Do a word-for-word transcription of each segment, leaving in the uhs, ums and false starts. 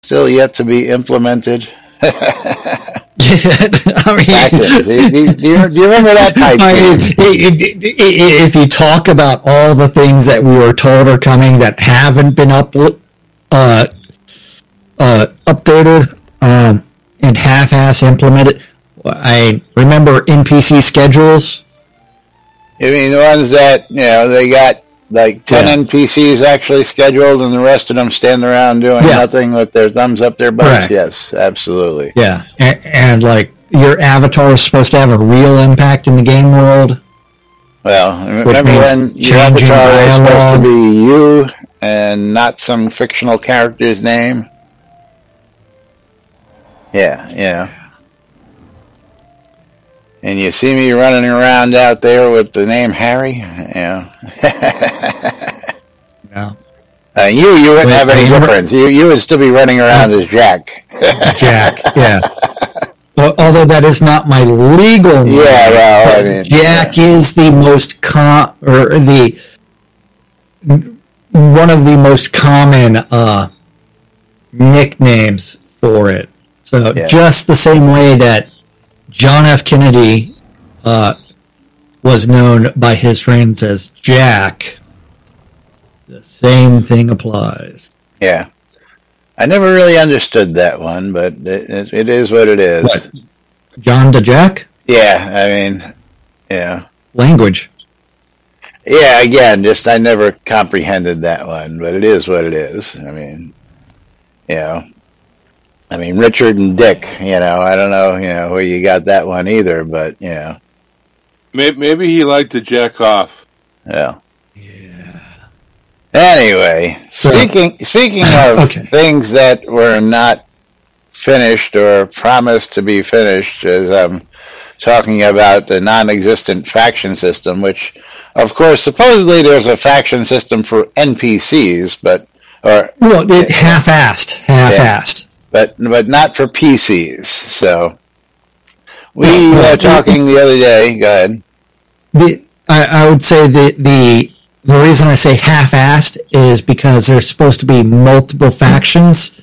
still yet to be implemented. I mean, do, you, do, you, do you remember that type I mean, if you talk about all the things that we were told are coming that haven't been up, uh, uh, updated um, and half-ass implemented, I remember N P C schedules. I mean, the ones that, you know, they got like ten yeah. N P Cs actually scheduled and the rest of them stand around doing yeah. nothing with their thumbs up their butts. Right. Yes, absolutely. Yeah, and, and like your avatar is supposed to have a real impact in the game world. Well, remember when your avatar is supposed to be you and not some fictional character's name? Yeah, yeah. And you see me running around out there with the name Harry? Yeah. No. Uh, you, you wouldn't Wait, have any difference. You, you would still be running around uh, as Jack. Jack, yeah. Well, although that is not my legal name. Yeah, well, I mean, Jack yeah. is the most com or the one of the most common uh, nicknames for it. So yeah. just the same way that John F. Kennedy uh, was known by his friends as Jack, the same thing applies. Yeah. I never really understood that one, but it, it, it is what it is. What? John to Jack? Yeah, I mean, yeah. Language. Yeah, again, just I never comprehended that one, but it is what it is. I mean, you know. I mean, Richard and Dick, you know, I don't know, you know, where you got that one either, but, you know. Maybe, maybe he liked to jack off. Yeah. Yeah. Anyway, speaking speaking of okay. things that were not finished or promised to be finished, as I'm talking about the non-existent faction system, which, of course, supposedly there's a faction system for N P Cs, but... or Well, it half-assed, half-assed. Yeah. But but not for P Cs. So we were talking the other day. Go ahead. The I, I would say the the the reason I say half-assed is because there's supposed to be multiple factions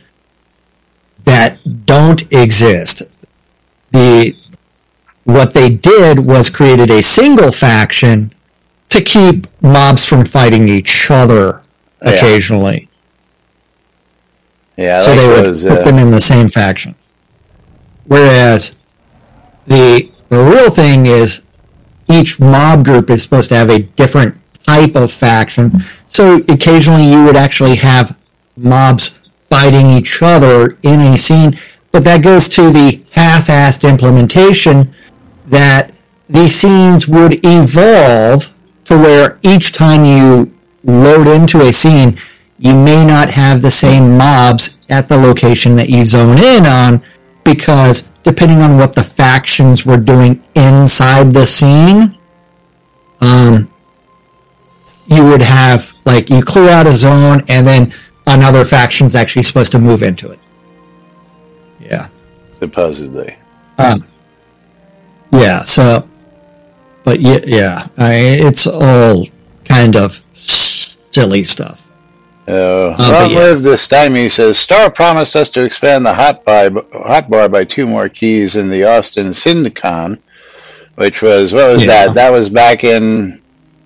that don't exist. The what they did was created a single faction to keep mobs from fighting each other occasionally. Yeah. Yeah, so they would was, put uh, them in the same faction. Whereas the the real thing is each mob group is supposed to have a different type of faction. So occasionally you would actually have mobs fighting each other in a scene, but that goes to the half-assed implementation that these scenes would evolve to where each time you load into a scene, you may not have the same mobs at the location that you zone in on, because depending on what the factions were doing inside the scene, um, you would have, like, you clear out a zone, and then another faction's actually supposed to move into it. Yeah. Supposedly. Um, yeah, so, but yeah, yeah I, it's all kind of silly stuff. Uh, Long yeah. live this time, he says, Star promised us to expand the hot, by, hot bar by two more keys in the Austin Syndicon, which was, what was yeah. that? That was back in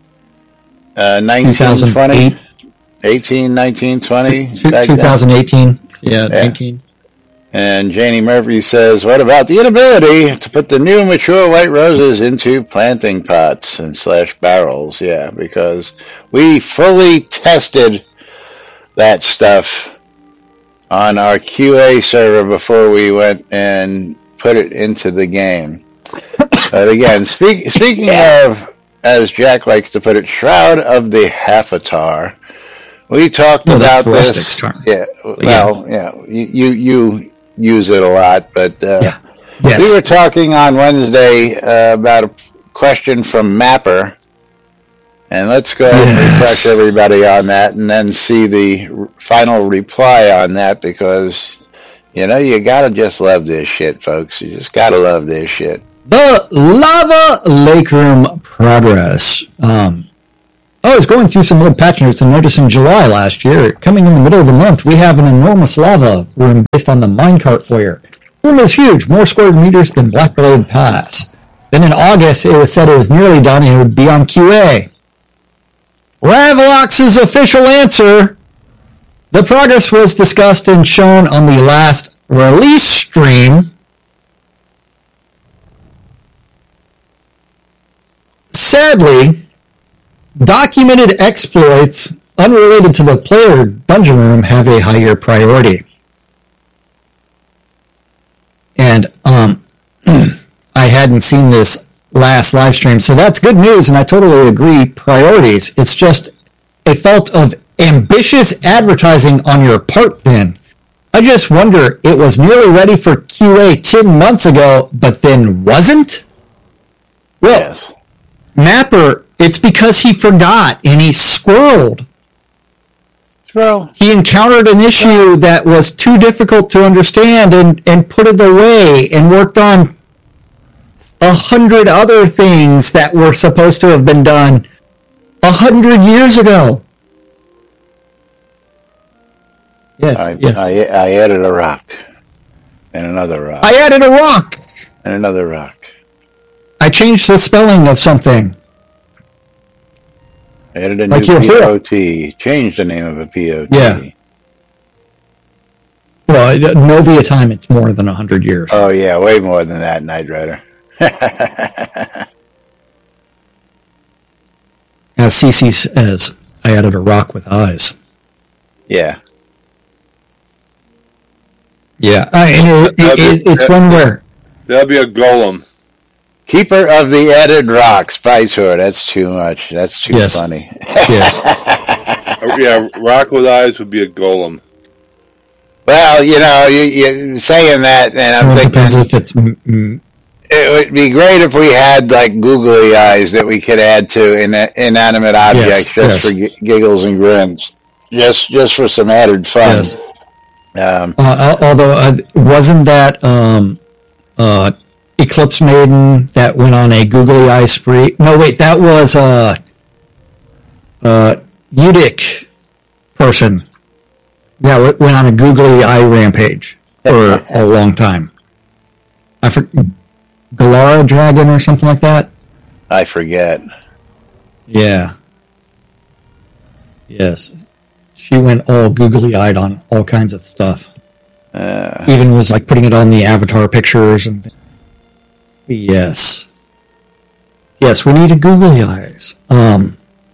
uh, nineteen twenty? eighteen, nineteen, twenty? twenty eighteen, yeah, yeah, nineteen. And Janie Murphy says, what about the inability to put the new mature white roses into planting pots and slash barrels? Yeah, because we fully tested that stuff on our Q A server before we went and put it into the game. But again, speak, speaking yeah. of, as Jack likes to put it, Shroud of the Half-Atar, we talked well, about that's this. Term. Yeah, well, yeah, yeah you, you you use it a lot, but uh, yeah. yes. we were talking on Wednesday uh, about a question from Mapper. And let's go yes. and refresh everybody on that and then see the final reply on that, because, you know, you gotta just love this shit, folks. You just gotta love this shit. The Lava Lake Room Progress. Um, I was going through some old patch notes and noticed in July last year, coming in the middle of the month, we have an enormous lava room based on the minecart foyer. The room is huge, more square meters than Blackblade Pass. Then in August, it was said it was nearly done and it would be on Q A. Ravlox's official answer: the progress was discussed and shown on the last release stream. Sadly, documented exploits unrelated to the player dungeon room have a higher priority. And um, I hadn't seen this last live stream, so that's good news, and I totally agree. Priorities. It's just a fault of ambitious advertising on your part then. I just wonder, it was nearly ready for Q A ten months ago, but then wasn't? Well, Yes. Mapper, it's because he forgot and he squirreled. Well, He encountered an issue that was too difficult to understand and, and put it away and worked on a hundred other things that were supposed to have been done a hundred years ago. Yes, I, yes. I, I added a rock. And another rock. I added a rock. and another rock. I changed the spelling of something. Added a Like new your P hero. O T. Changed the name of a P O T. Yeah. Well, it- Novia time, it's more than a hundred years. Oh, yeah, way more than that, Knight Rider. As Cece says, I added a rock with eyes. Yeah. Yeah, I, and it, it, it, it's one where That'll be a golem. Keeper of the added rocks, Bytor. That's too much. That's too Yes. funny. yes, Uh, yeah, rock with eyes would be a golem. Well, you know, you, you're saying that, and I'm well, it depends thinking if it's mm, mm, it would be great if we had like googly eyes that we could add to in, inanimate objects Yes, just yes. for g- giggles and grins, just just for some added fun. yes. Um, Uh, al- although uh, wasn't that um, uh, Eclipse Maiden that went on a googly eye spree? No, wait, that was a uh, uh, Udic person that w- went on a googly eye rampage for a long time. I for Galara Dragon or something like that. I forget. Yeah. Yes. She went all googly eyed on all kinds of stuff. Uh, Even was like putting it on the avatar pictures and th- yes. Yes, we need a googly eyes. Um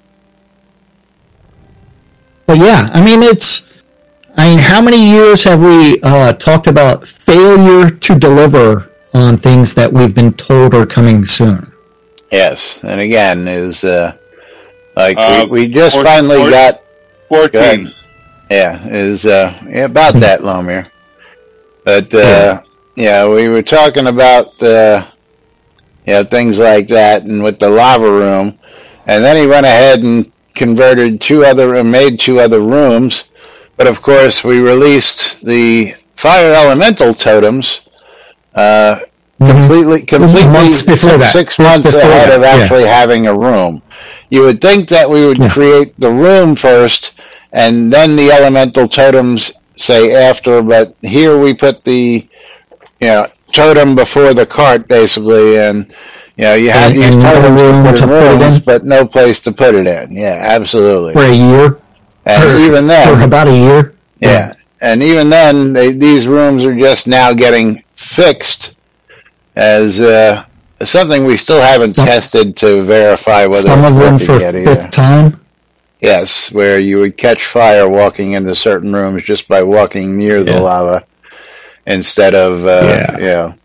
But yeah, I mean it's I mean how many years have we uh talked about failure to deliver on things that we've been told are coming soon? yes, and again is uh, like Uh, we, we just four- finally four- got. fourteen. Yeah, is uh, yeah, about that, Lomir. But uh, yeah, we were talking about uh, yeah things like that, and with the lava room, and then he went ahead and converted two other, and made two other rooms. But of course, we released the fire elemental totems uh, completely, completely Months before that. six months Before ahead that, of yeah. actually having a room. You would think that we would Yeah. create the room first, and then the elemental totems say after. But here we put the, you know, totem before the cart, basically, and you know you have And- these and no totems room to put to in put it rooms, in? but no place to put it in. Yeah, absolutely. For a year? And For- even then, For about a year? yeah, and even then, they, these rooms are just now getting fixed as uh, something we still haven't Some- tested to verify whether Some it's of them working for yet either. fifth time? Yes, where you would catch fire walking into certain rooms just by walking near the Yeah. lava instead of, uh, Yeah. you know.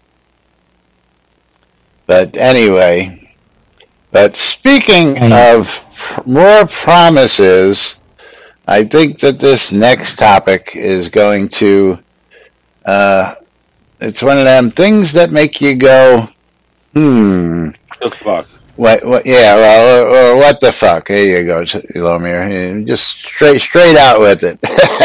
But anyway, but speaking I- of pr- more promises, I think that this next topic is going to, uh, it's one of them things that make you go, hmm. The fuck. What, what, yeah, well, or, or what the fuck? There you go, Lomir. Just straight, straight out with it.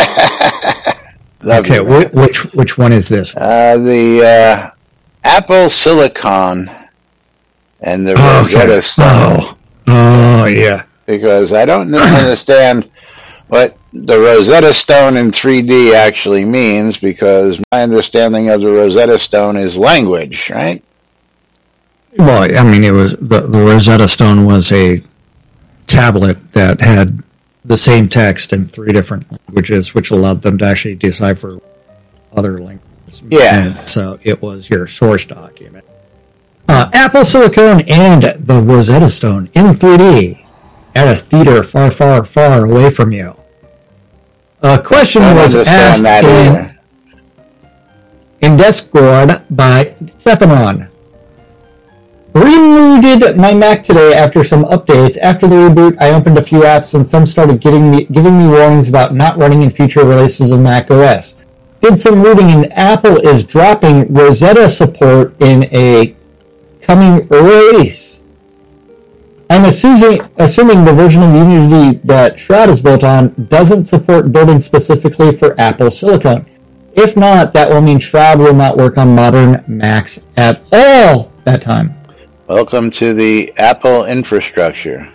Love Okay, you, man. wh- which which one is this? Uh, the uh, Apple Silicon and the Okay. Rosetta Stone. Oh, oh yeah. because I don't understand what the Rosetta Stone in three D actually means, because my understanding of the Rosetta Stone is language, right? Well, I mean, it was the, the Rosetta Stone was a tablet that had the same text in three different languages, which allowed them to actually decipher other languages. Yeah. And so it was your source document. Uh, Apple Silicon and the Rosetta Stone in three D at a theater far, far, far away from you. A question I don't was understand asked that in, either. in Discord by Stephanon. Rebooted my Mac today after some updates. After the reboot, I opened a few apps and some started getting me, giving me warnings about not running in future releases of Mac O S. Did some reading and Apple is dropping Rosetta support in a coming release. I'm assuming, assuming the version of Unity that Shroud is built on doesn't support building specifically for Apple Silicon. If not, that will mean Shroud will not work on modern Macs at all that time. Welcome to the Apple infrastructure.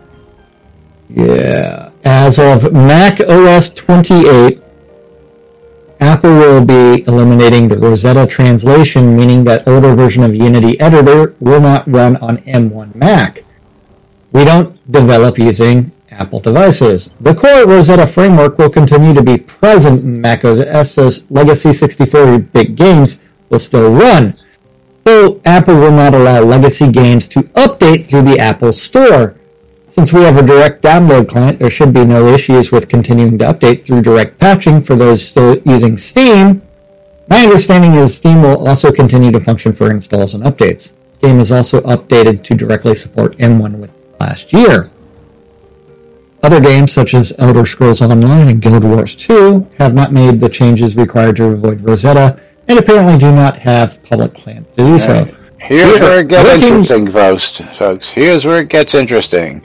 Yeah. As of Mac O S twenty-eight, Apple will be eliminating the Rosetta translation, meaning that older version of Unity Editor will not run on M one Mac. We don't develop using Apple devices. The core Rosetta framework will continue to be present in Mac O S's legacy sixty-four bit games will still run, though Apple will not allow legacy games to update through the Apple Store. Since we have a direct download client, there should be no issues with continuing to update through direct patching for those still using Steam. My understanding is Steam will also continue to function for installs and updates. Steam is also updated to directly support M one with last year. Other games such as Elder Scrolls Online and Guild Wars two have not made the changes required to avoid Rosetta and apparently do not have public plans to do so. Right. Here's We're where it gets working- interesting, folks. folks. Here's where it gets interesting.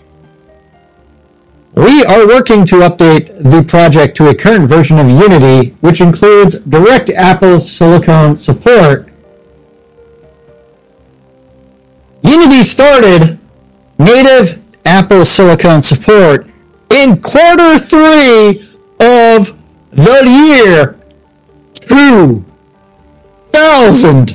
We are working to update the project to a current version of Unity, which includes direct Apple Silicon support. Unity started native Apple Silicon support in quarter three of the year two thousand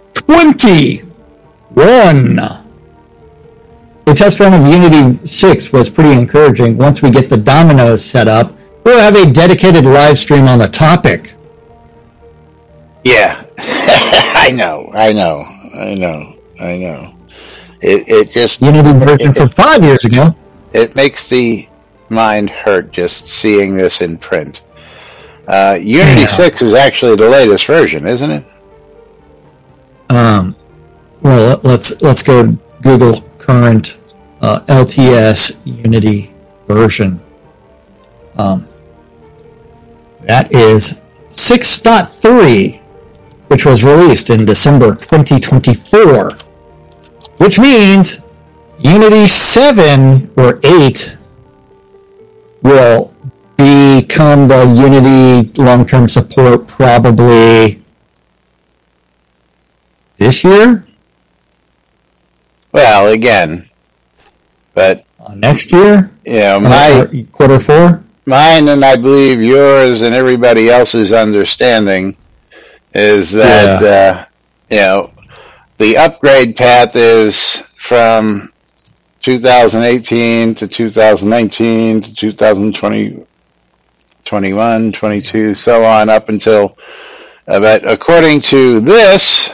twenty-one. The test run of Unity six was pretty encouraging. Once we get the dominoes set up, we'll have a dedicated live stream on the topic. Yeah. I know, I know, I know, I know. It it just Unity version it, from five years ago. it makes the mind hurt just seeing this in print. Uh, Unity Yeah. six is actually the latest version, isn't it? Um, well, let's let's go Google current uh, L T S Unity version. Um, that is six point three, which was released in December twenty twenty-four, which means Unity seven or eight will become the Unity long-term support probably this year? Well, again, but Uh, next year? you know, Uh, my or quarter four? mine and I believe yours and everybody else's understanding is that uh, you know the upgrade path is from two thousand eighteen to two thousand nineteen to two thousand twenty, twenty-one, twenty-two, so on up until. Uh, but according to this,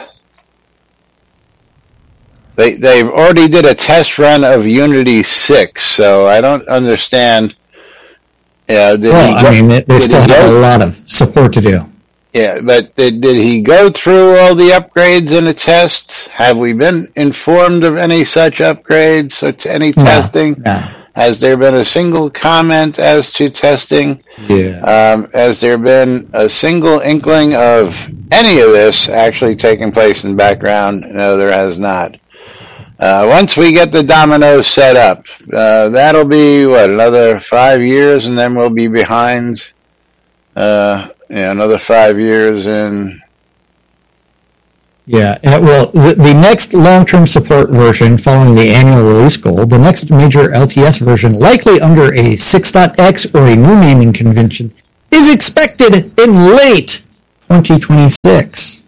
they they've already did a test run of Unity six, so I don't understand. Yeah, did Well, he I go- mean, they, they did still he have go- a lot of support to do. Yeah, but did, did he go through all the upgrades in a test? Have we been informed of any such upgrades or t- any No, testing? no. Has there been a single comment as to testing? Yeah. Um, has there been a single inkling of any of this actually taking place in background? No, there has not. Uh, once we get the dominoes set up, uh, that'll be, what, another five years, and then we'll be behind, uh, yeah, another five years in Yeah, uh, well, the, the next long-term support version following the annual release goal, the next major L T S version, likely under a six dot x or a new naming convention, is expected in late twenty twenty-six.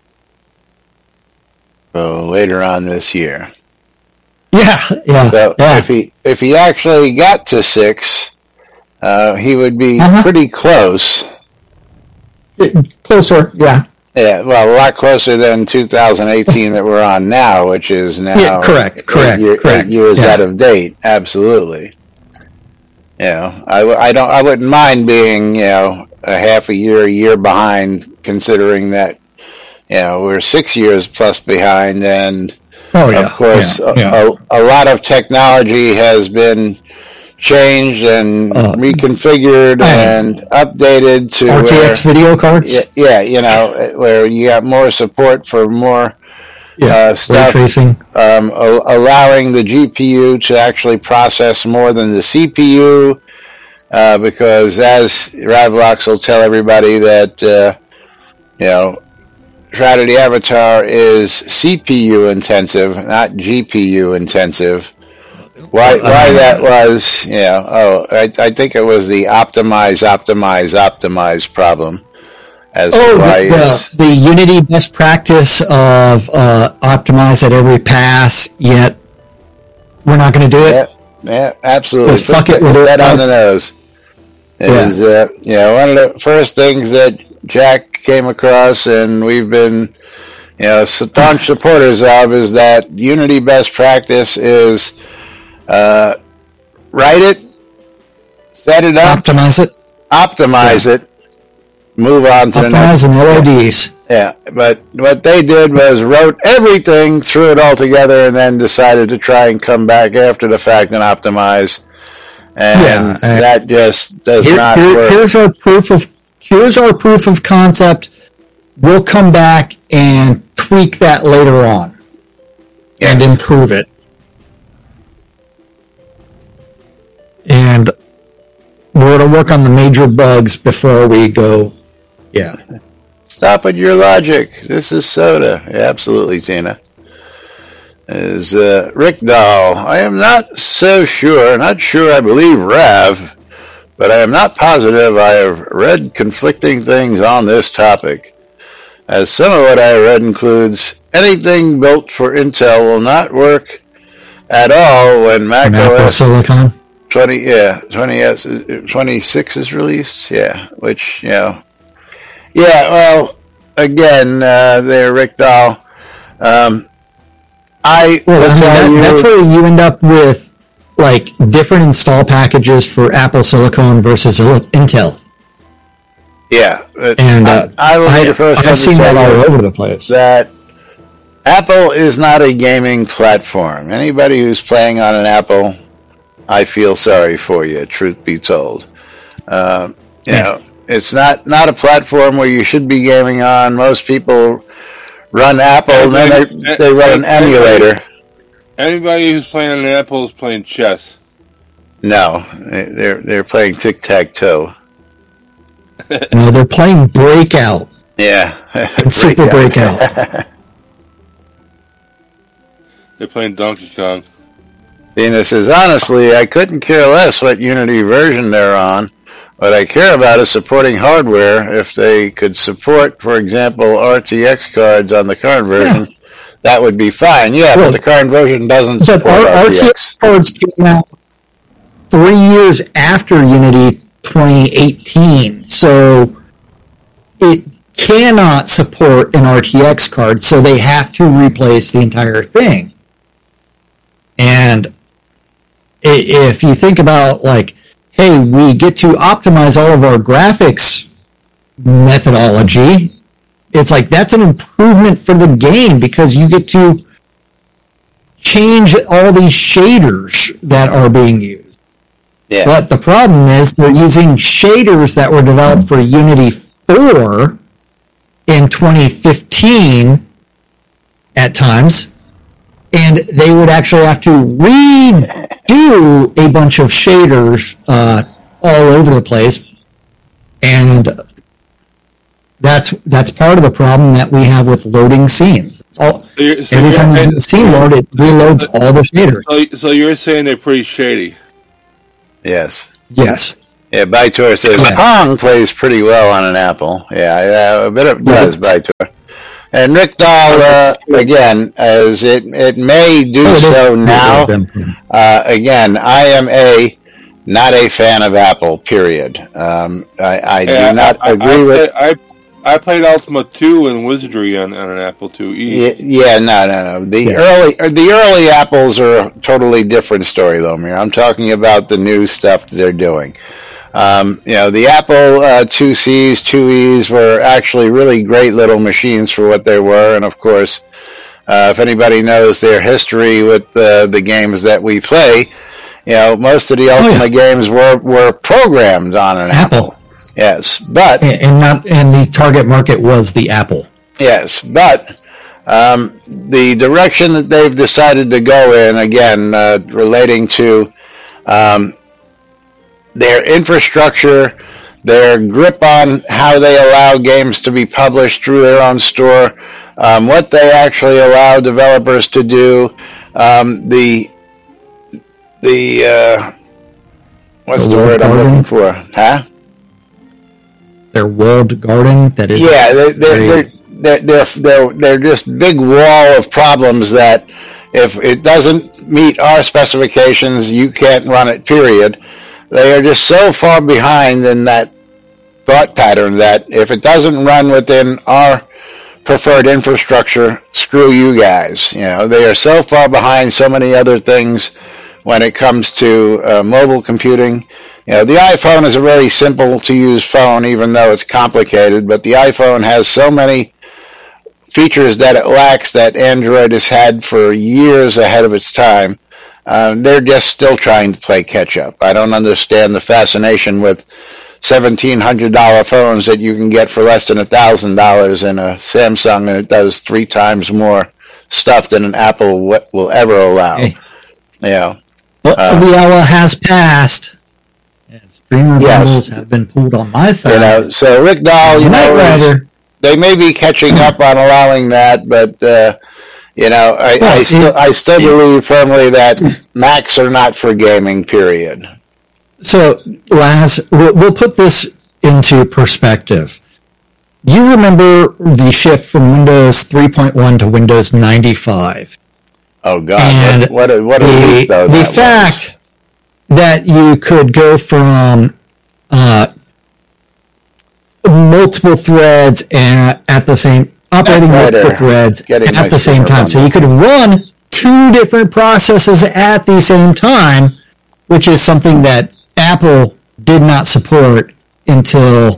So later on this year. Yeah, yeah. So yeah. if he if he actually got to six, uh, he would be Uh-huh. pretty close. Closer, yeah. Yeah, well, a lot closer than two thousand eighteen that we're on now, which is now Yeah, correct, correct, eight, year, correct. eight years Yeah. out of date. Absolutely. You know, I, I don't I wouldn't mind being, you know, a half a year, a year behind, considering that, you know, we're six years plus behind, and Oh, yeah. of course, yeah, yeah. A, a lot of technology has been changed and Uh, reconfigured uh, and updated to R T X where, video cards? yeah, yeah, you know, where you got more support for more Yeah. uh, Ray stuff, tracing. um, a- allowing the G P U to actually process more than the C P U, uh, because as Ravlox will tell everybody that, uh, you know, Shroud of the Avatar is C P U intensive, not G P U intensive. Why? Why that was? You know, oh, I, I think it was the optimize, optimize, optimize problem. As to Oh, why the, it's- the, the Unity best practice of uh, optimize at every pass, yet we're not going to do it. Yeah, yeah, absolutely. Just fuck Put it, we'll do that it. on the nose. Is uh, you know, one of the first things that Jack came across, and we've been, you know, staunch supporters of, is that Unity best practice is uh, write it, set it up, Optimize it. optimize it, move on to the next. Optimize and L O Ds. Yeah, but what they did was wrote everything, threw it all together, and then decided to try and come back after the fact and optimize. And Yeah, uh, that just does Here, not here- work. here's our proof of here's our proof of concept. We'll come back and tweak that later on and Yes. improve it. And we're going to work on the major bugs before we go. Yeah. Stop at your logic. This is soda. Yeah, absolutely, Tina. Is uh, Rick Dahl. I am not so sure, not sure I believe Rav, but I am not positive I have read conflicting things on this topic. As some of what I read includes anything built for Intel will not work at all when Mac From Apple O S Silicon. twenty, yeah, twenty S, twenty-six is released, yeah, which, you know, yeah, well, again, uh, there, Rick Dahl, um, I Well, will I mean, tell that, you, that's where you end up with like different install packages for Apple Silicon versus Il- Intel. yeah, but And uh, I, I will be the first one I've to seen tell that you all over the place. that Apple is not a gaming platform. Anybody who's playing on an Apple, I feel sorry for you, truth be told. Uh, you Yeah. know, it's not, not a platform where you should be gaming on. Most people run Apple, and then they, they run an emulator. Anybody who's playing an Apple is playing chess. No, they're they're playing tic tac toe. No, they're playing Breakout. Yeah, And Super Breakout. They're playing Donkey Kong. Dina says, honestly, I couldn't care less what Unity version they're on. What I care about is supporting hardware. If they could support, for example, R T X cards on the current version, yeah. that would be fine. Yeah, well, but the current version doesn't but support our, R T X. R T X cards came out three years after Unity twenty eighteen, so it cannot support an R T X card, so they have to replace the entire thing. And if you think about, like, hey, we get to optimize all of our graphics methodology, it's like that's an improvement for the game because you get to change all these shaders that are being used. Yeah. But the problem is they're using shaders that were developed for Unity four in twenty fifteen at times, and they would actually have to redo a bunch of shaders uh, all over the place, and that's that's part of the problem that we have with loading scenes. It's all, So you're- so every you're- time you do a scene load, it reloads all the shaders. So, so you're saying they're pretty shady? Yes. Yes. Yeah, Bytor says Yeah. Pong plays pretty well on an Apple. Yeah, yeah, a bit of does Bytor. And Rick Dahl, uh, again, as it it may do Oh, it is- so now. Yeah. Uh, again, I am a not a fan of Apple. Period. Um, I, I Yeah, do not I, agree I, with. I, I I played Ultima two and Wizardry on, on an Apple two E. Yeah, yeah, no, no, no. The Yeah. early uh, the early Apples are a totally different story, though, Mir. I'm talking about the new stuff they're doing. Um, you know, the Apple uh, two C's, two E's were actually really great little machines for what they were, and of course, uh, if anybody knows their history with uh, the games that we play, you know, most of the Oh, Ultima yeah. games were, were programmed on an Apple. Apple. Yes, but And and not and the target market was the Apple. yes, but um, the direction that they've decided to go in, again, uh, relating to um, their infrastructure, their grip on how they allow games to be published through their own store, um, what they actually allow developers to do, um, the the uh, what's The the, word I'm walled looking garden? for? Huh? Their walled garden that is Yeah, they- they're, very- they're, they're, they're, they're, they're just big wall of problems that if it doesn't meet our specifications, you can't run it, period. They are just so far behind in that thought pattern that if it doesn't run within our preferred infrastructure, screw you guys. You know, they are so far behind so many other things when it comes to uh, mobile computing. You know, the iPhone is a very simple to use phone, even though it's complicated, but the iPhone has so many features that it lacks that Android has had for years ahead of its time. Um, they're just still trying to play catch up. I don't understand the fascination with seventeen hundred dollars phones that you can get for less than one thousand dollars in a Samsung, and it does three times more stuff than an Apple w- will ever allow. Hey. You know, Well, Uh, the hour has passed. And streamer Yes. bundles have been pulled on my side. you know. So Rick Dahl, you Knight know, is- Rider. they may be catching up on allowing that, but uh, you know, I, Well, I still it- I still believe firmly that Macs are not for gaming. Period. So, Laz, we'll, we'll put this into perspective. You remember the shift from Windows three point one to Windows ninety-five. Oh God, And what, what a what a the, leap, though the that was. fact that you could go from uh, multiple threads and at the same operating Knight Rider. multiple threads Getting my at the same streamer time. So bundle. you could run two different processes at the same time, which is something that Apple did not support until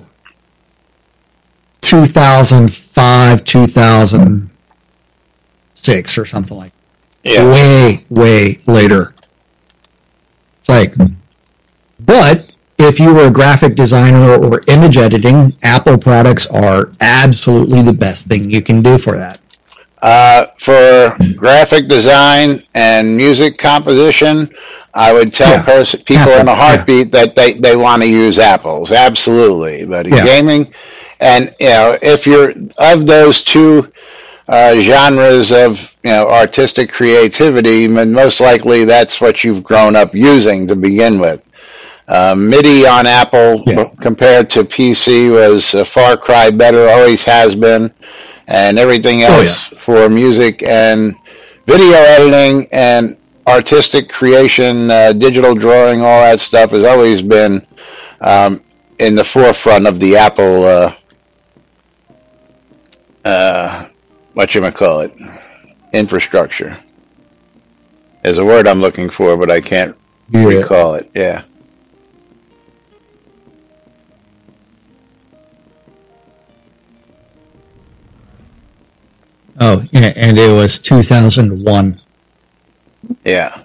two thousand five, two thousand six or something like that. Yeah. Way, way later. It's like, but if you were a graphic designer or image editing, Apple products are absolutely the best thing you can do for that. Uh, for graphic design and music composition, I would tell Yeah. pers- people Apple, in a heartbeat that they, they want to use Apples. Absolutely. But in Yeah. gaming, and, you know, if you're of those two uh, genres of, you know, artistic creativity, then most likely that's what you've grown up using to begin with. Uh, MIDI on Apple Yeah. compared to P C was a far cry better, always has been, and everything Oh, else for music and video editing and artistic creation, uh, digital drawing, all that stuff has always been um, in the forefront of the Apple, uh, uh, whatchamacallit, infrastructure. There's a word I'm looking for, but I can't Yeah. recall it. Yeah. Oh, yeah, and it was two thousand one. Yeah.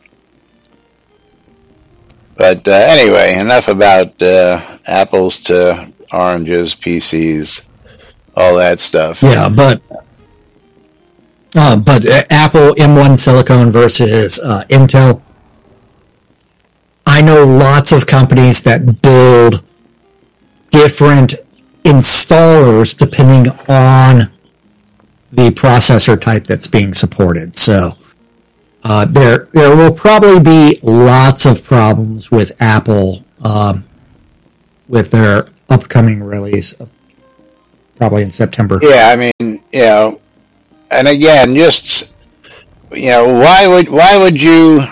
But uh, anyway, enough about uh, apples to oranges, P Cs, all that stuff. Yeah, but uh, but uh, Apple M one Silicon versus uh, Intel. I know lots of companies that build different installers depending on the processor type that's being supported. So uh, there there will probably be lots of problems with Apple um, with their upcoming release, probably in September. Yeah, I mean, you know, and again, just you know, why would why would you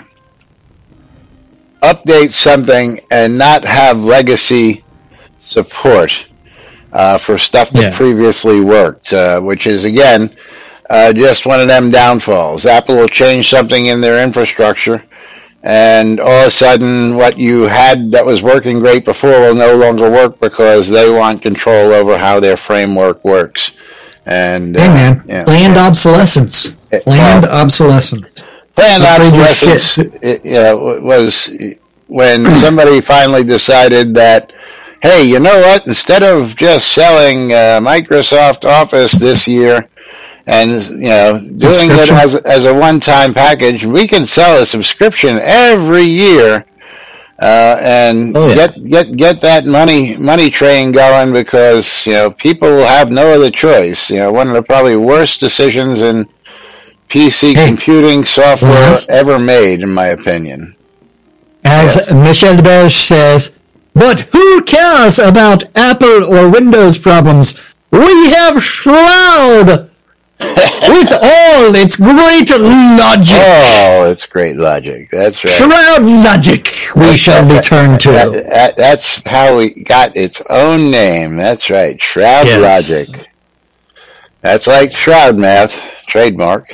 update something and not have legacy support uh, for stuff that Yeah. previously worked, uh, which is, again, uh, just one of them downfalls. Apple will change something in their infrastructure, and all of a sudden what you had that was working great before will no longer work because they want control over how their framework works. And Hey, uh, man, yeah. planned obsolescence. It- Planned well, obsolescence. Planned Upgrade your obsolescence, shit. it, you know, was when somebody finally decided that, hey, you know what? Instead of just selling uh, Microsoft Office this year and you know doing it Subscription. as as a one-time package, we can sell a subscription every year uh, and Oh, yeah. get get get that money money train going because you know people will have no other choice. You know, one of the probably worst decisions in P C Hey, computing software Lance? ever made, in my opinion. As Yes. Michel Deberge says, but who cares about Apple or Windows problems? We have Shroud with all its great logic. Oh, it's great logic. That's right. Shroud logic we shall return That- to. that- that's how we got its own name. That's right. Shroud Yes. Logic. That's like Shroud Math, trademark.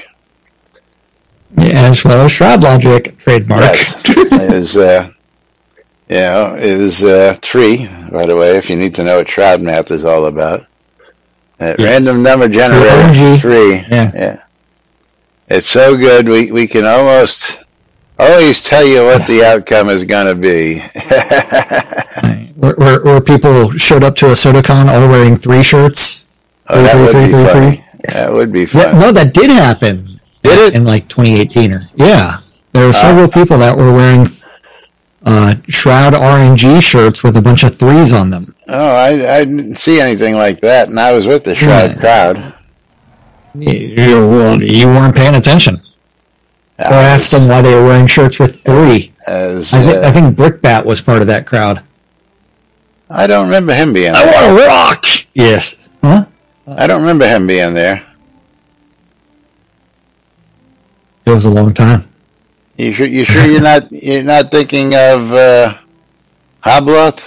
Yeah, as well as Shroud logic trademark. Yes. is, uh, you know, is uh, three, by the way, if you need to know what Shroud Math is all about. Uh, Yes. Random number O N generator, G. three. Yeah. Yeah. It's so good, we, we can almost always tell you what the outcome is going to be. Right. Where, where, where people showed up to a SodaCon all wearing three shirts. Oh, that Three, would three, be three, funny. three. That would be Yeah, fun. no, that did happen. Did it? In like twenty eighteen or yeah, there were several people that were wearing uh, Shroud R N G shirts with a bunch of threes on them. Oh, I, I didn't see anything like that, and I was with the Shroud Yeah. crowd. You, you, well, you weren't paying attention. I Or asked them why they were wearing shirts with three. As, I, th- uh, I think Brickbat was part of that crowd. I don't remember him being I there. want to rock. Yes. Huh? I don't remember him being there. It was a long time. You sure? You sure you're not? You're not thinking of uh, Hobloth?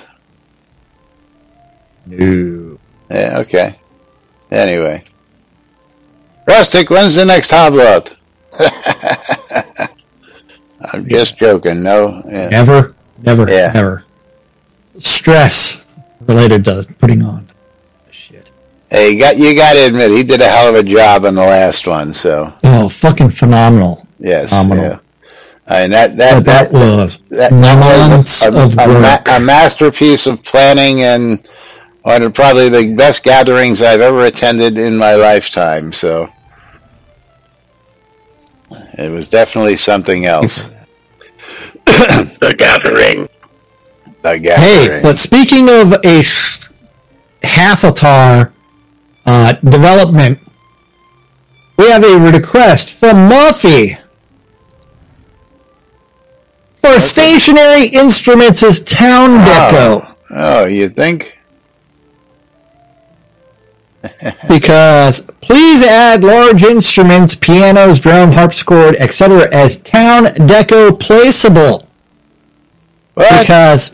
No. Yeah. Okay. Anyway, Rustic, when's the next Hobloth? I'm just joking. No. Yeah. Never, never, Yeah. never. Stress related to putting on. Shit. Hey, you got you got to admit he did a hell of a job on the last one. So Oh, fucking phenomenal. yes. Phenomenal. Yeah. I mean, that that That, that was that months was a, of a, work. ma- a masterpiece of planning and one of probably the best gatherings I've ever attended in my lifetime. So it was definitely something else. The Gathering. The Hey, gathering. but speaking of a sh- Half-Atar uh, development, we have a request from Murphy for stationary instruments as town deco. Oh, you think? Because please add large instruments, pianos, drum, harpsichord, et cetera as town deco placeable. What? Because,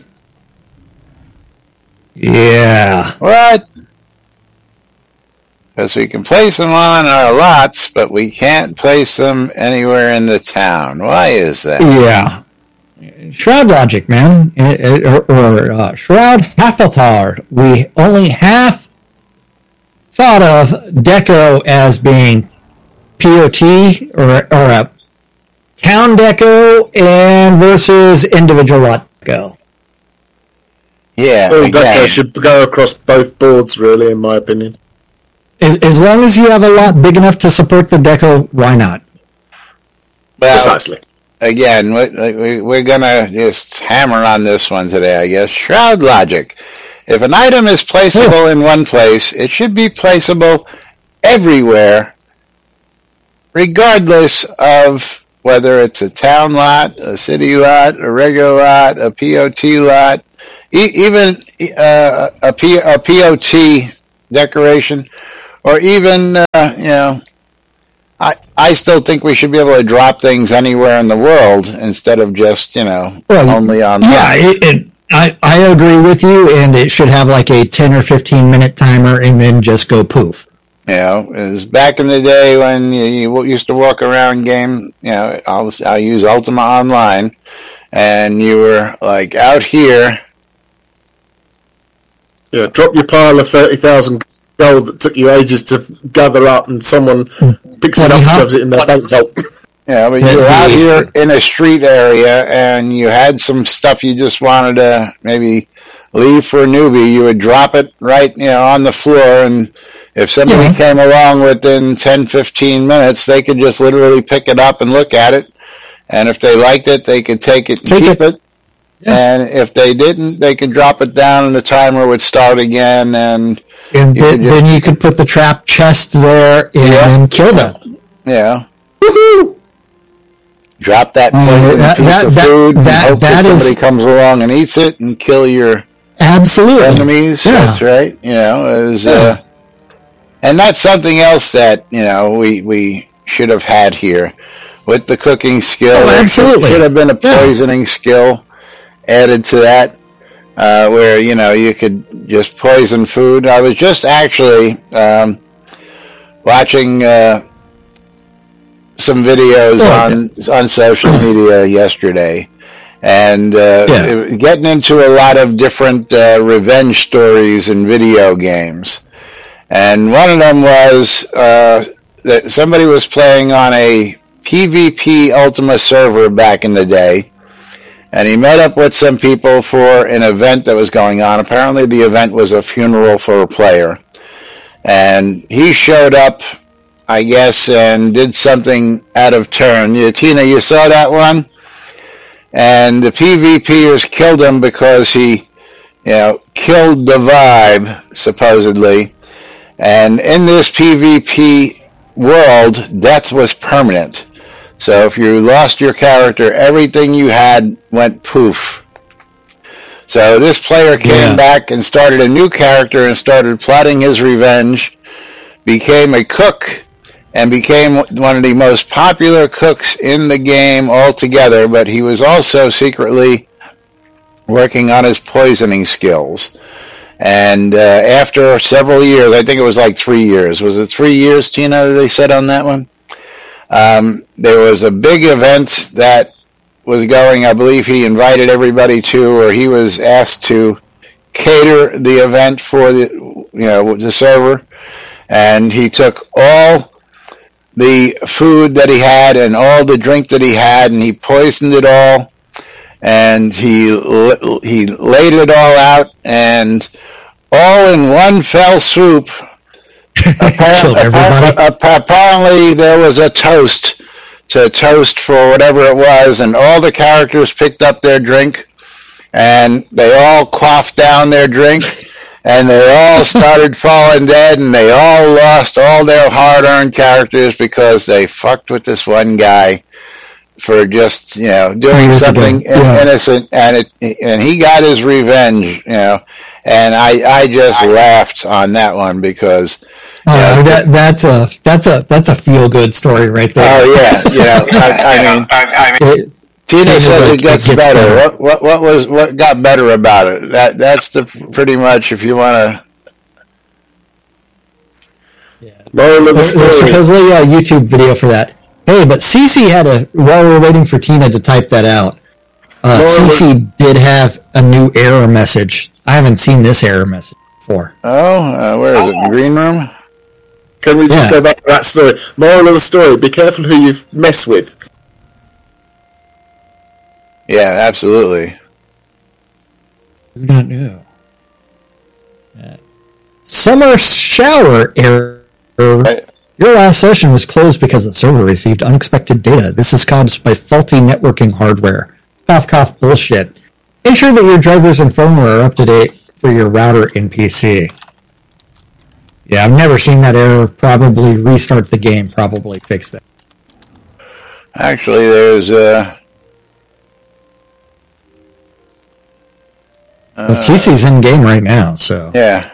yeah, What? Because we can place them on our lots, but we can't place them anywhere in the town. Why is that? yeah. Shroud logic, man, It- it- or, or uh, Shroud Half-Atar. We only half thought of deco as being P O T or or a town deco and versus individual lot deco. Yeah, All again, deco should go across both boards, really, in my opinion. As, as long as you have a lot big enough to support the deco, why not? well, Precisely. again, we, we, we're going to just hammer on this one today, I guess. Shroud logic. If an item is placeable in one place, it should be placeable everywhere, regardless of whether it's a town lot, a city lot, a regular lot, a P O T lot, e- even uh, a, P- a P O T decoration, or even, uh, you know, I, I still think we should be able to drop things anywhere in the world instead of just, you know, well, only online. Yeah, it, it, I, I agree with you, and it should have like a ten or fifteen minute timer and then just go poof. You know, it was back in the day when you, you used to walk around game, you know, I'll, I'll use Ultima Online, and you were like out here. Yeah, drop your pile of thirty thousand gold that took you ages to gather up, and someone picks it up and shoves it in their bank vault. Yeah, but you were out here in a street area, and you had some stuff you just wanted to maybe leave for a newbie. You would drop it right, you know, on the floor, and if somebody yeah. came along within ten, fifteen minutes, they could just literally pick it up and look at it. And if they liked it, they could take it and take keep it. it. Yeah. And if they didn't, they could drop it down and the timer would start again. And, and you then, just, then you could put the trap chest there and yeah. kill them. Yeah. Woohoo! Drop that poison that, piece that, of that, food that, and hope that, that somebody is, comes along and eats it and kill your absolutely. enemies. Yeah. That's right. You know, is, yeah. uh, and that's something else that, you know, we, we should have had here with the cooking skill. Oh, absolutely. There should have been a poisoning yeah. skill added to that, uh, where, you know, you could just poison food. I was just actually um, watching uh, some videos oh, on yeah. on social media yesterday, and uh, yeah. getting into a lot of different uh, revenge stories in video games. And one of them was uh, that somebody was playing on a PvP Ultima server back in the day, and he met up with some people for an event that was going on. Apparently the event was a funeral for a player. And he showed up, I guess, and did something out of turn. Yeah, Tina, you saw that one? And the PvPers killed him because he, you know, killed the vibe, supposedly. And in this PvP world, death was permanent. So if you lost your character, everything you had went poof. So this player came yeah. back and started a new character and started plotting his revenge, became a cook, and became one of the most popular cooks in the game altogether, but he was also secretly working on his poisoning skills. And uh, after several years, I think it was like three years. Was it three years, Tina, they said on that one? Um, there was a big event that was going, I believe he invited everybody to, or he was asked to cater the event for the, you know, the server. And he took all the food that he had and all the drink that he had, and he poisoned it all. And he he laid it all out, and all in one fell swoop. Apparently, apparently, there was a toast to toast for whatever it was, and all the characters picked up their drink, and they all quaffed down their drink, and they all started falling dead, and they all lost all their hard-earned characters because they fucked with this one guy for just, you know, doing something yeah. innocent, and it, and he got his revenge, you know, and I, I just laughed on that one because, you uh, know, that that's a that's a that's a feel good story right there. Oh yeah, you know, I, I mean, I mean it, Tina it says like, it, gets it gets better. better. What what what was what got better about it? That that's the pretty much if you want to. Yeah, there's supposedly a YouTube video for that. Hey, but Cece had a, while we're waiting for Tina to type that out, uh, Cece did have a new error message. I haven't seen this error message before. Oh, uh, where is oh. it? The green room? Can we just yeah. go back to that story? Moral of the story, be careful who you mess with. Yeah, absolutely. Do not know. Uh, summer shower error. Right. Your last session was closed because the server received unexpected data. This is caused by faulty networking hardware. Cough, cough, bullshit. Make sure that your drivers and firmware are up to date. for your router in P C. Yeah, I've never seen that error. Probably restart the game. Probably fix that. Actually, there's a. Uh, Well, C C's in game right now, so yeah.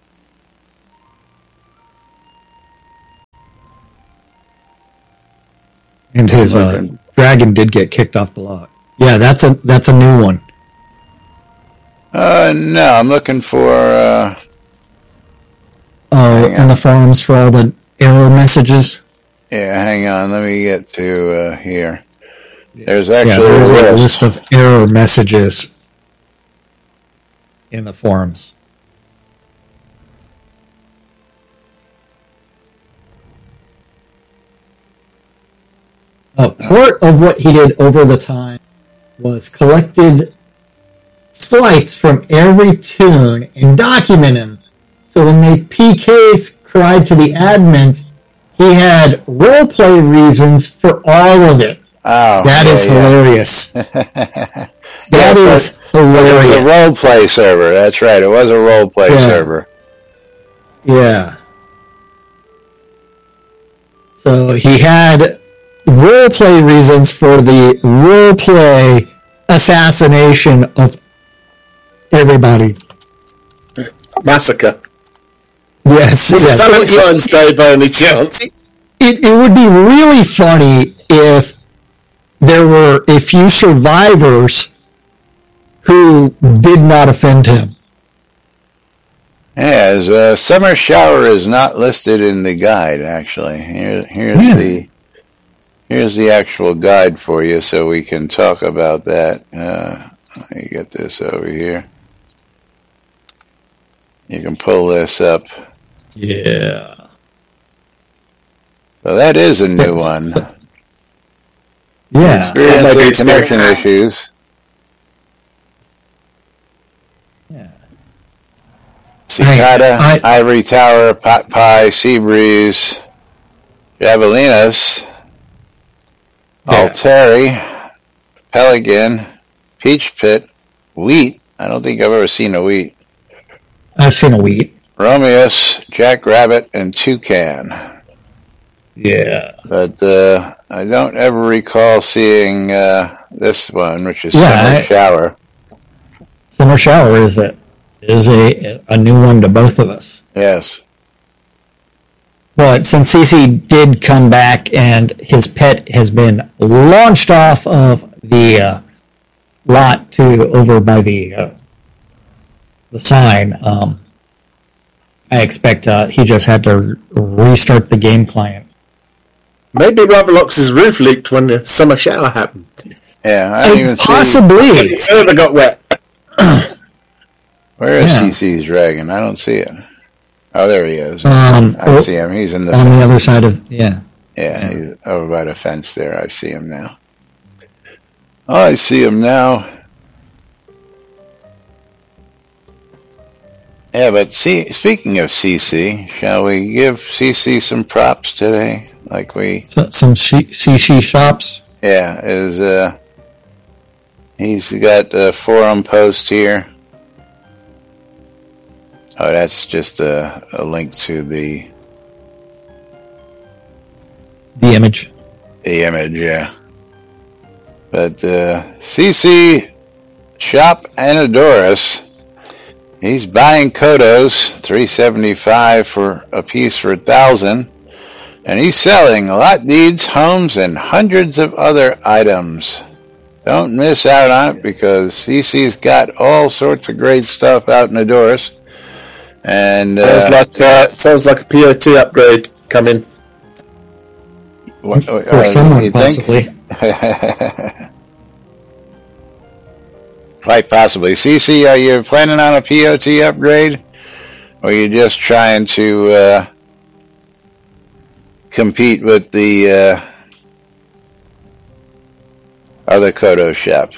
and his uh, dragon did get kicked off the lot. Yeah, that's a that's a new one. Uh, no, I'm looking for. Uh, Oh, on the forums for all the error messages. yeah, hang on. Let me get to uh, here. There's Yeah, actually there's a a list. list of error messages in the forums. Oh, part of what he did over the time was collected slights from every tune and documented them. So when the P Ks cried to the admins, he had roleplay reasons for all of it. Oh, That yeah, is yeah. hilarious. That That is It was a hilarious. role play server. That's right. It was a role play Yeah. server. Yeah. So he had roleplay reasons for the roleplay assassination of everybody. Massacre. Yes, yes. Valentine's Day by any chance? It, it would be really funny if there were a few survivors who did not offend him. Yeah, his uh, summer shower is not listed in the guide. Actually, here, here's Yeah. the here's the actual guide for you, so we can talk about that. Uh, let me get this over here. You can pull this up. Yeah. So that is a new Yes. one. Yeah. Experiencing connection issues. Yeah. Cicada, I- I- Ivory Tower, Pot Pie, Seabreeze, Javelinas, Yeah. Alteri, Pelican, Peach Pit, Wheat. I don't think I've ever seen a Wheat. I've seen a wheat. Romeus, Jackrabbit, and Toucan. Yeah. But uh, I don't ever recall seeing uh, this one, which is Yeah, Summer I- Shower. Summer shower is a is a a new one to both of us. Yes. But since C C did come back and his pet has been launched off of the uh, lot to over by the uh, the sign, um, I expect uh, he just had to restart the game client. Maybe Ravelox's roof leaked when the summer shower happened. Yeah, I don't even see. Possibly. The server got wet. Where is Yeah. C C's dragon? I don't see it. Oh, there he is. Um, I see him. He's in the on the other side of yeah. Yeah, Yeah. he's over by the fence there. I see him now. Oh, I see him now. Yeah, but see, speaking of C C, shall we give C C some props today? Like we, So, some C C shops. yeah, is uh, he's got a forum post here. Oh, that's just a, a link to the The image. the image, yeah. But uh, C C Shop Anadorus, he's buying Kodos, three seventy five for a piece for a thousand, and he's selling lot deeds, homes, and hundreds of other items. Don't miss out on it because C C's got all sorts of great stuff out in Adorus. And uh, Sounds like uh, sounds like a P O T upgrade coming. what, For uh, someone, you think? possibly. Quite possibly. C C, are you planning on a P O T upgrade? Or are you just trying to uh, compete with the uh, other Kodo shop?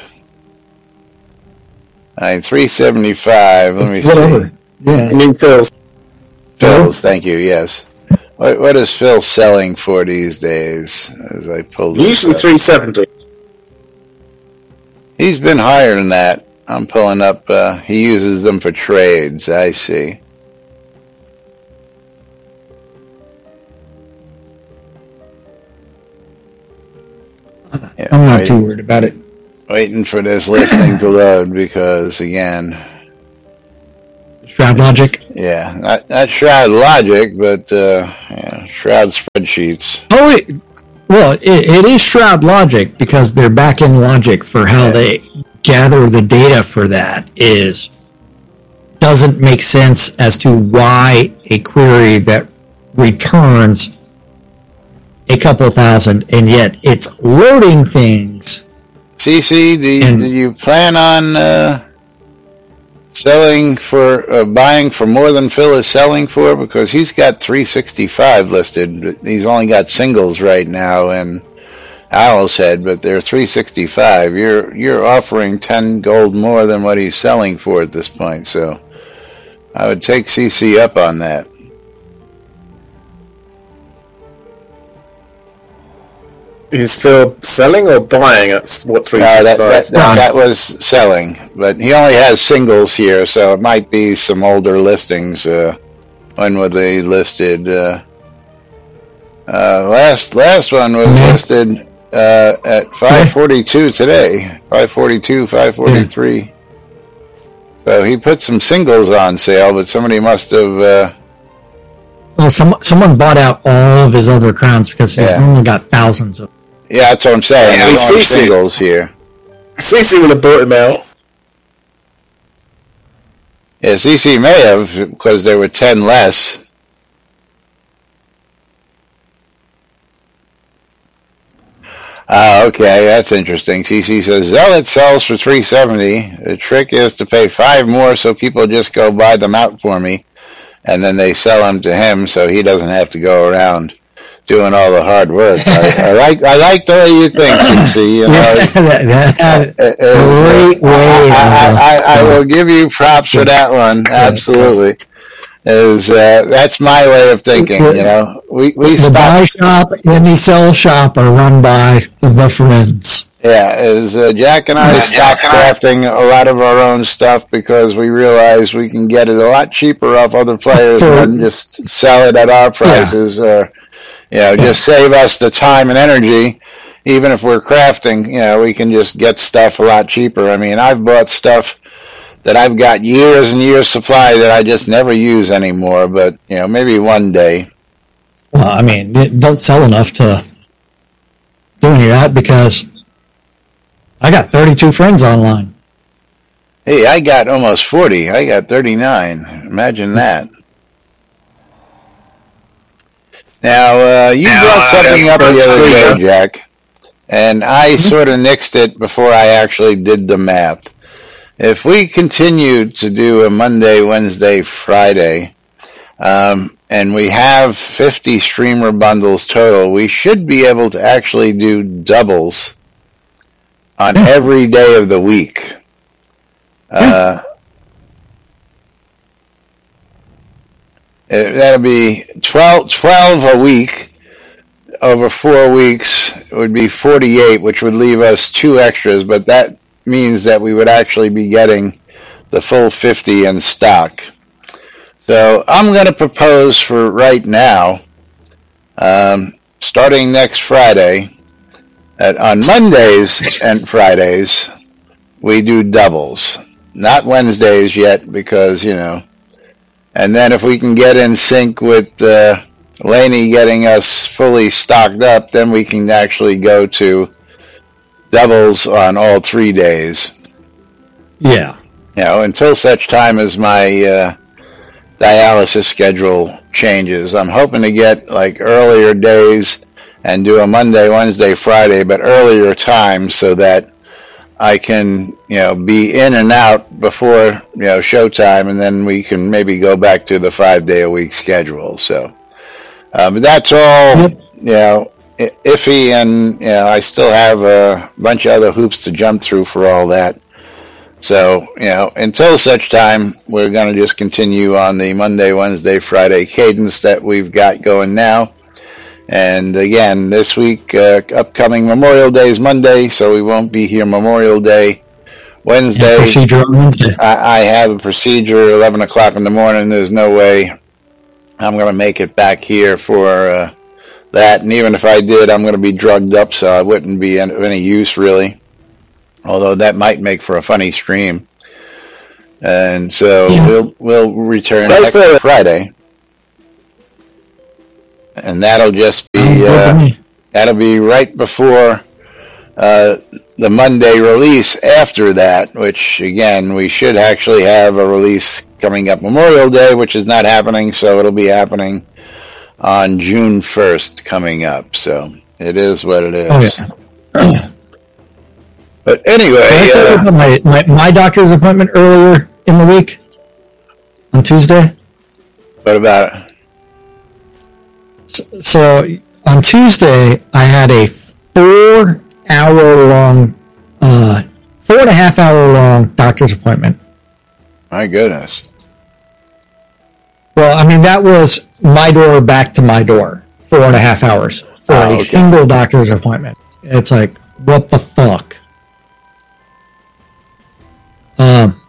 I mean, three seventy-five. Let me Whatever. see. Yeah. I mean, Phil's. Phil's, thank you, yes. What, what is Phil selling for these days? As I pull this Usually up. three seventy. He's been higher than that. I'm pulling up. Uh, he uses them for trades. I see. Yeah, I'm not waiting, too worried about it. Waiting for this listing to load because, again, Shroud Logic. Yeah, not not Shroud Logic, but uh, yeah, Shroud spreadsheets. Oh, it, well, it, it is Shroud Logic because their back-end logic for how yeah. they gather the data for that is doesn't make sense as to why a query that returns a couple thousand and yet it's loading things. C C, do you, and, do you plan on uh, selling for uh, buying for more than Phil is selling for? Because he's got three sixty-five listed, but he's only got singles right now and Owl's Head, but they're three sixty-five. You're you're offering ten gold more than what he's selling for at this point, so I would take C C up on that. Is Phil selling or buying at what three sixty-five? Uh, that, that, that, that was selling, but he only has singles here, so it might be some older listings. Uh, when were they listed? Uh, uh, last last one was listed uh, at five forty-two today. five forty-two, five forty-three. So he put some singles on sale, but somebody must have. Uh, well, some someone bought out all of his other crowns because he's yeah. only got thousands of. Yeah, that's what I'm saying. Yeah, There's only singles here. C C would have bought him out. Yeah, C C may have, because there were ten less. Ah, uh, okay, that's interesting. C C says, Zealot sells for three seventy. The trick is to pay five more so people just go buy them out for me, and then they sell them to him so he doesn't have to go around doing all the hard work. I, I like I like the way you think, C C. You know, that, that, uh, great way. I, I, I, I will give you props for that one. Absolutely, is uh, that's my way of thinking. You know, we we the buy shop and the sell shop are run by the friends. Yeah, is uh, Jack and I stopped crafting a lot of our own stuff because we realize we can get it a lot cheaper off other players than just sell it at our prices. Yeah. Uh, You know, just save us the time and energy. Even if we're crafting, you know, we can just get stuff a lot cheaper. I mean, I've bought stuff that I've got years and years supply that I just never use anymore, but, you know, maybe one day. Well, I mean, it don't sell enough to do any of that because I got thirty-two friends online. Hey, I got almost forty. I got thirty-nine. Imagine that. Now, uh, you now, brought something uh, up the other day, Jack, and I sort of nixed it before I actually did the math. If we continued to do a Monday, Wednesday, Friday, um, and we have fifty streamer bundles total, we should be able to actually do doubles on every day of the week. Uh, That'll be twelve, twelve a week over four weeks. It would be forty-eight, which would leave us two extras, but that means that we would actually be getting the full fifty in stock. So I'm going to propose for right now, um, starting next Friday, that on Mondays and Fridays, we do doubles. Not Wednesdays yet because, you know, and then if we can get in sync with uh, Laney getting us fully stocked up, then we can actually go to doubles on all three days. Yeah. You know, until such time as my uh, dialysis schedule changes. I'm hoping to get like earlier days and do a Monday, Wednesday, Friday, but earlier times so that I can, you know, be in and out before, you know, showtime, and then we can maybe go back to the five-day-a-week schedule. So, uh, but that's all, you know, iffy, and, you know, I still have a bunch of other hoops to jump through for all that. So, you know, until such time, we're going to just continue on the Monday, Wednesday, Friday cadence that we've got going now. And again, this week, uh, upcoming Memorial Day is Monday, so we won't be here Memorial Day. Wednesday. Yeah, procedure on Wednesday. I, I have a procedure at eleven o'clock in the morning. There's no way I'm going to make it back here for uh, that. And even if I did, I'm going to be drugged up, so I wouldn't be of any use, really. Although that might make for a funny stream. And so yeah. we'll we'll return next Friday. And that'll just be uh, that'll be right before uh, the Monday release after that, which again we should actually have a release coming up Memorial Day, which is not happening, so it'll be happening on June first coming up. So it is what it is. Oh, yeah. But anyway, I tell you about my, my my doctor's appointment earlier in the week on Tuesday. What about it? So on Tuesday, I had a four-hour-long, uh, four and a half hour long doctor's appointment. My goodness. Well, I mean, that was my door back to my door, four and a half hours for oh, a okay. single doctor's appointment. It's like, what the fuck? Um,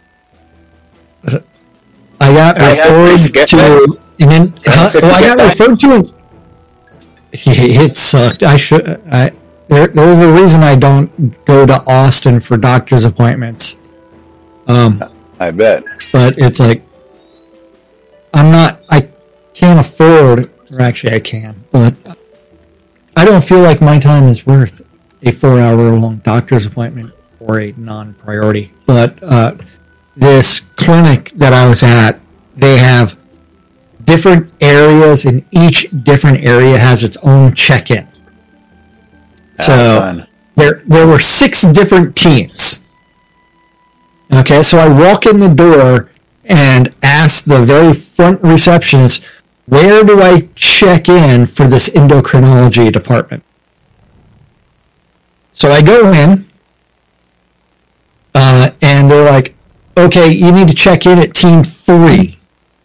I got I referred to... to And then, uh, well, I got back. referred to it. It sucked. I should. I there. There's a reason I don't go to Austin for doctor's appointments. Um, I bet. But it's like I'm not. I can't afford. Or actually, I can. But I don't feel like my time is worth a four-hour-long doctor's appointment for a non-priority. But uh, this clinic that I was at, they have different areas, and each different area has its own check-in. So oh, there there were six different teams. Okay, so I walk in the door and ask the very front receptionist, where do I check in for this endocrinology department? So I go in, uh, and they're like, okay, you need to check in at team three.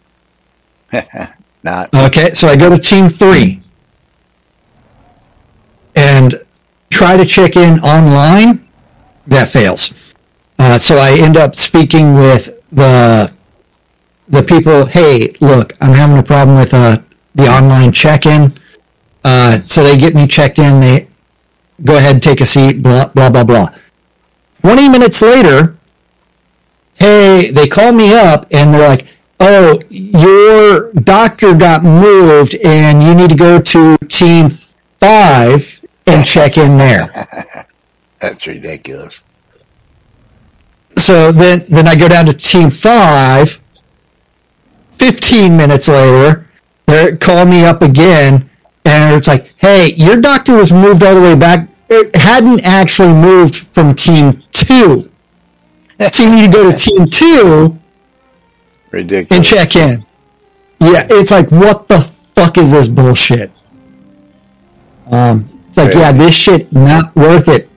Not okay, so I go to team three and try to check in online. That fails. Uh, so I end up speaking with the the people. Hey, look, I'm having a problem with uh, the online check-in. Uh, so they get me checked in. They go ahead and take a seat. Blah blah blah blah. Twenty minutes later, hey, they call me up and they're like, oh, your doctor got moved and you need to go to team five and check in there. That's ridiculous. So then, then I go down to team five. Fifteen minutes later, they call me up again and it's like, hey, your doctor was moved all the way back. It hadn't actually moved from team two. So you need to go to team two. Ridiculous. And check in. Yeah, it's like, what the fuck is this bullshit? Um, it's like, Crazy. yeah, this shit not worth it.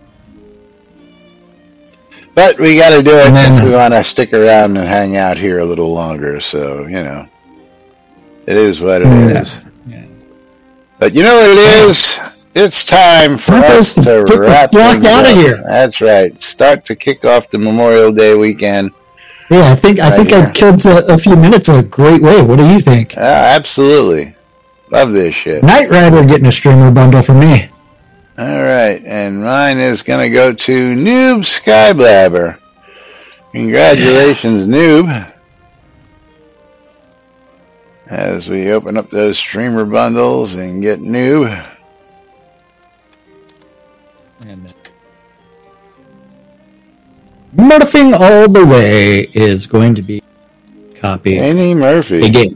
But we got to do it then, if we want to stick around and hang out here a little longer. So, you know, it is what it yeah. is. Yeah. But you know what it is? It's time for that us to wrap things out of here. That's right. Start to kick off the Memorial Day weekend. Yeah, I think I right think here. I killed a, a few minutes a great way. What do you think? Uh, absolutely. Love this shit. Knight Rider getting a streamer bundle for me. All right, and mine is going to go to Noob Skyblabber. Congratulations, Noob. As we open up those streamer bundles and get Noob. And Murphing all the way is going to be copied. Annie Murphy. Again.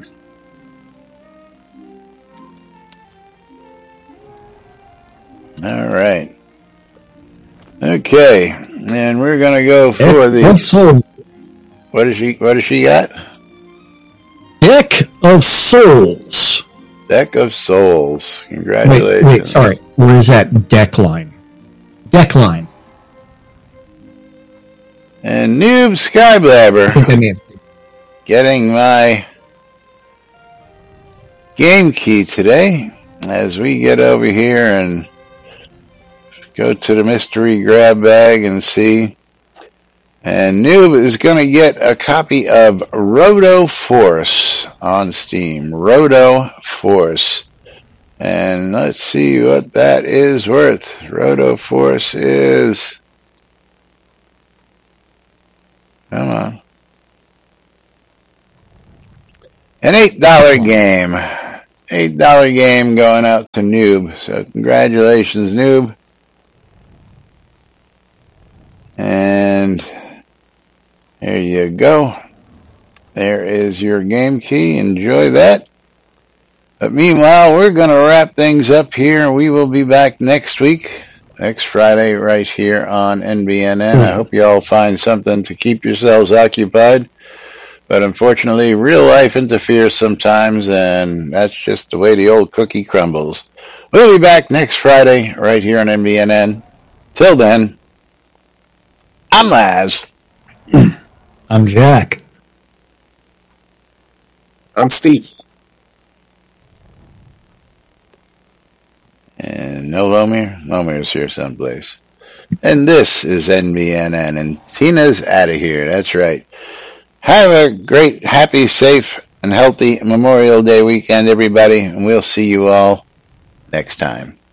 All right. Okay, and we're gonna go for Deck the. Of Souls. What does she? What does she got? Deck of Souls. Deck of Souls. Congratulations. Wait, wait, sorry. Where is that deck line? Deck line. And Noob Skyblabber. I think I mean. Getting my game key today as we get over here and go to the mystery grab bag and see And Noob is going to get a copy of Roto Force on Steam. Roto Force. And let's see what that is worth. Roto Force is... Come on. An eight dollar game. eight dollar game going out to Noob. So congratulations, Noob. And there you go. There is your game key. Enjoy that. But meanwhile, we're going to wrap things up here. We will be back next week, next Friday, right here on N B N N. I hope you all find something to keep yourselves occupied. But unfortunately, real life interferes sometimes, and that's just the way the old cookie crumbles. We'll be back next Friday, right here on N B N N. Till then, I'm Laz. I'm Jack. I'm Steve. And no Lomir? Lomir's here someplace. And this is N B N N, and Tina's out of here. That's right. Have a great, happy, safe, and healthy Memorial Day weekend, everybody, and we'll see you all next time.